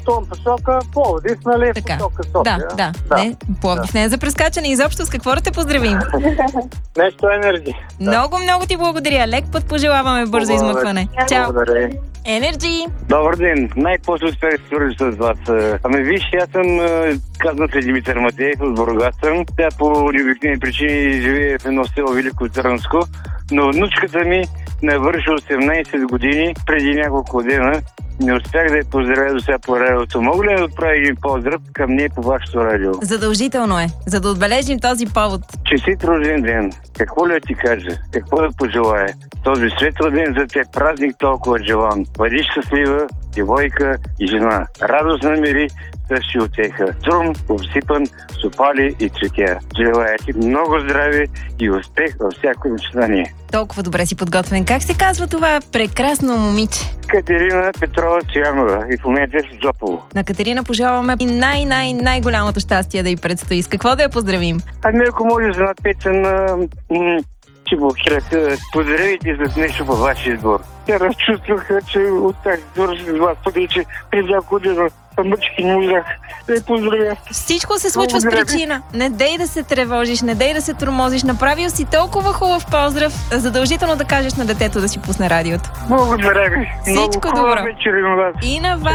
пътувам посока Пловдив, нали? Така. Посока София. Да. Не, Пловдив не е за прескачане изобщо. С какво да те поздравим? Нещо енерги. Много ти благодаря. Лек път пожелаваме, бързо измъкване. Чао! Благодаря. Енерджи! Добър ден! Най-после успех да с вас. Ами виж, аз съм казвам се Димитър Матеев, от Бургас съм. Тя по необикновени причини живее в едно село Велико Търновско, но внучката ми навърши 18 години преди няколко дена. Не успях да я поздравя до сега по радиото. Мога ли да отправя един поздрав към нея по вашето радио? Задължително е, за да отбележим този повод. Честит рожден ден! Какво ли да ти кажа? Какво да пожелая? Този светъл ден за теб, празник толкова желан. Бъди щастлива, девойка и жена. Радост намери, търси утеха. Струм, обсипан с опали и цветя. Желая ти много здраве и успех във всяко начинание. Толкова добре си подготвен. Как се казва това прекрасно момиче? Катерина Петрова Цоянова и в момента е в Зополо. На Катерина пожелаваме и най-голямото щастие да й предстои. С какво да я поздравим? Ами ако може за напеца на Чебокрет, поздравите за нещо във вашия избор. Те разчувстваха, че от тази избор с вас, пък че през няколко дена мъчки не можах да я поздравя. Всичко се случва с причина. Не дей да се тревожиш, не дей да се тормозиш. Направил си толкова хубав поздрав. Задължително да кажеш на детето да си пусне радиото. Благодаря ви. Всичко много добро. вечер на вас. И на вас.